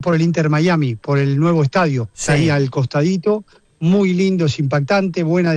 por el Inter Miami, por el nuevo estadio, Sí. ahí al costadito, muy lindo, es impactante, buena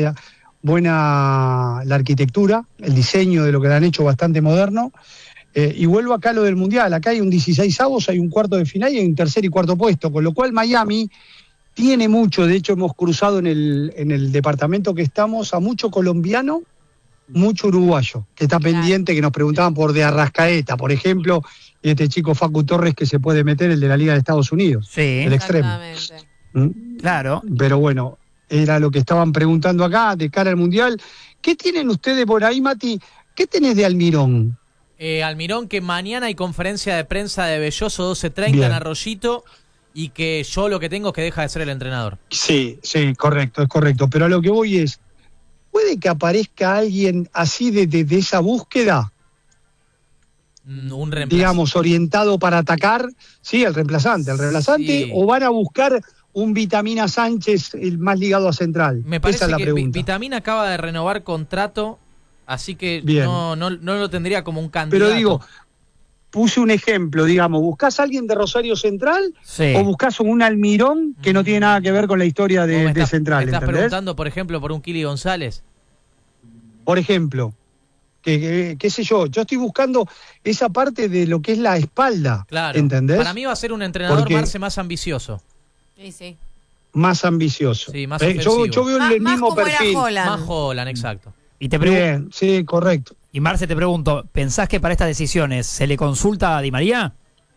la arquitectura, el diseño de lo que le han hecho bastante moderno. Y vuelvo acá a lo del Mundial, acá hay un 16avos, hay un cuarto de final y hay un tercer y cuarto puesto, con lo cual Miami tiene mucho, de hecho hemos cruzado en el departamento que estamos a mucho colombiano, mucho uruguayo, que está pendiente, que nos preguntaban por De Arrascaeta, por ejemplo, y este chico Facu Torres que se puede meter, el de la Liga de Estados Unidos, Sí, el extremo. claro. Pero bueno, era lo que estaban preguntando acá, de cara al Mundial. ¿Qué tienen ustedes por ahí, Mati? ¿Qué tenés de Almirón? Almirón, que mañana hay conferencia de prensa de Belloso 12:30 Bien. en Arroyito, y que yo lo que tengo es que deja de ser el entrenador. Sí, correcto, es correcto. Pero a lo que voy es, ¿puede que aparezca alguien así de esa búsqueda? Un reemplazo. Digamos, orientado para atacar, sí, el reemplazante, Sí. o van a buscar un Vitamina Sánchez, el más ligado a Central. Me parece Esa es la que pregunta. Vitamina acaba de renovar contrato, así que Bien. no lo tendría como un candidato. Pero digo, puse un ejemplo, digamos, ¿buscás a alguien de Rosario Central Sí. o buscás un Almirón que no tiene nada que ver con la historia Vos de me estás Central? ¿Entendés? preguntando, por ejemplo, por un Kili González. Por ejemplo, qué sé yo estoy buscando esa parte de lo que es la espalda, Claro. ¿entendés? Para mí va a ser un entrenador, Porque- Marce, más ambicioso. Sí. Más ambicioso. Sí, más yo ofensivo. veo el Más mismo como era perfil. Haaland. Más Holland, exacto. Y te pregunto, Bien, sí, correcto. y Marce, te pregunto, ¿pensás que para estas decisiones se le consulta a Di María?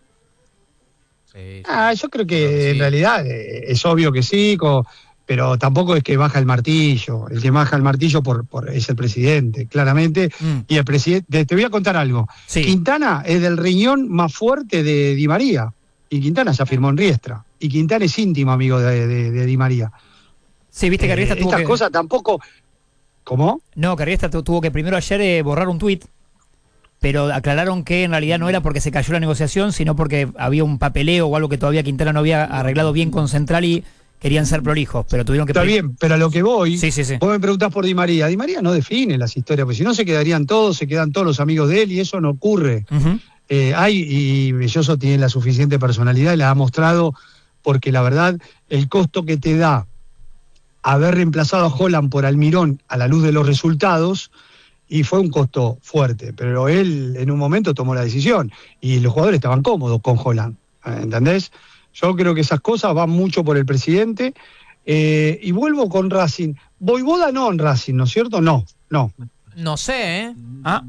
Sí. Yo creo que Sí. en realidad es obvio que sí, pero tampoco es que baja el martillo. El que baja el martillo es el presidente, claramente. Y el presidente, te voy a contar algo. Sí. Quintana es del riñón más fuerte de Di María. Y Quintana ya firmó en Riestra. Y Quintana es íntimo amigo de Di María. Sí, viste que Riestra tuvo Estas que... cosas tampoco... ¿Cómo? No, que Riestra tuvo que primero ayer borrar un tuit, pero aclararon que en realidad no era porque se cayó la negociación, sino porque había un papeleo o algo que todavía Quintana no había arreglado bien con Central y querían ser prolijos, pero tuvieron que... Está bien, pero a lo que voy... Sí. Vos me preguntás por Di María. Di María no define las historias, porque si no se quedarían todos, se quedan todos los amigos de él y eso no ocurre. Ujú. Y Belloso tiene la suficiente personalidad y la ha mostrado, porque la verdad, el costo que te da haber reemplazado a Haaland por Almirón a la luz de los resultados, y fue un costo fuerte, pero él en un momento tomó la decisión y los jugadores estaban cómodos con Haaland, ¿entendés? Yo creo que esas cosas van mucho por el presidente. Y vuelvo con Racing. Voivoda no en Racing, ¿no es cierto? No. No sé, ¿eh? Ah,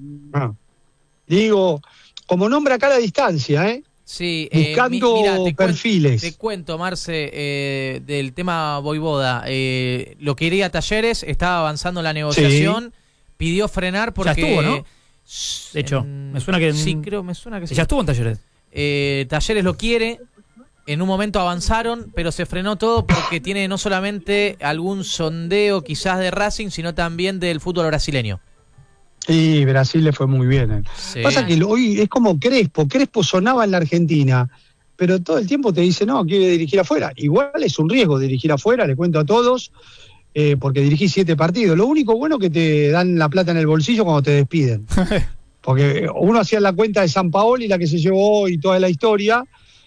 Digo, como nombre acá a la distancia, ¿eh? Sí, Buscando mira, perfiles. Te cuento, Marce, del tema Voivoda. Lo quería Talleres, estaba avanzando la negociación, pidió frenar porque... Ya estuvo, ¿no? De hecho, me suena que... Sí, me suena que sí. Ya estuvo en Talleres. Talleres lo quiere, en un momento avanzaron, pero se frenó todo porque tiene no solamente algún sondeo quizás de Racing, sino también del fútbol brasileño. Sí, Brasil le fue muy bien. Sí. Pasa que hoy es como Crespo sonaba en la Argentina, pero todo el tiempo te dice, no, quiere dirigir afuera. Igual es un riesgo dirigir afuera, le cuento a todos, porque dirigí 7 partidos. Lo único bueno es que te dan la plata en el bolsillo cuando te despiden. Porque uno hacía la cuenta de Sampaoli, la que se llevó y toda la historia,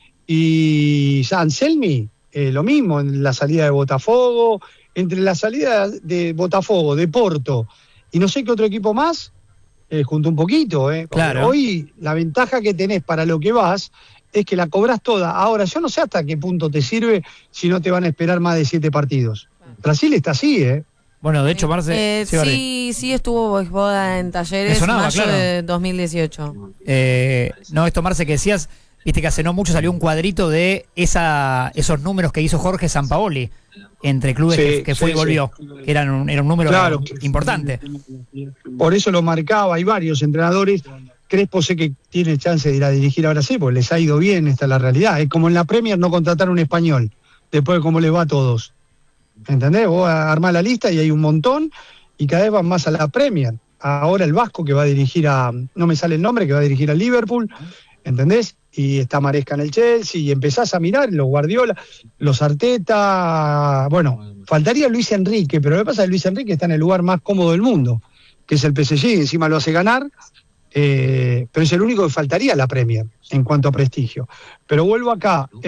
y Anselmi, lo mismo, en la salida de Botafogo, entre la salida de Botafogo, de Porto, y no sé qué otro equipo más, junto un poquito. Porque Claro. hoy la ventaja que tenés para lo que vas es que la cobrás toda. Ahora, yo no sé hasta qué punto te sirve si no te van a esperar más de 7 partidos. Brasil está así, Bueno, de hecho, Marce... Barry. Sí estuvo Voivoda en Talleres, Me sonaba, mayo claro. de 2018. No, esto, Marce, que decías, viste que hace no mucho salió un cuadrito de esos números que hizo Jorge Sampaoli entre clubes Sí, que fue sí, y volvió, que era un número Claro. importante. Por eso lo marcaba, hay varios entrenadores. Crespo sé que tiene chance de ir a dirigir a Brasil, porque les ha ido bien, esta es la realidad. Es como en la Premier no contratar un español, después de cómo les va a todos. ¿Entendés? Vos armás la lista y hay un montón, y cada vez van más a la Premier. Ahora el Vasco que va a dirigir no me sale el nombre, que va a dirigir al Liverpool, ¿entendés? Y está Maresca en el Chelsea, y empezás a mirar los Guardiola, los Arteta, bueno, faltaría Luis Enrique, pero lo que pasa es que Luis Enrique está en el lugar más cómodo del mundo, que es el PSG, y encima lo hace ganar, pero es el único que faltaría a la Premier en cuanto a prestigio. Pero vuelvo acá.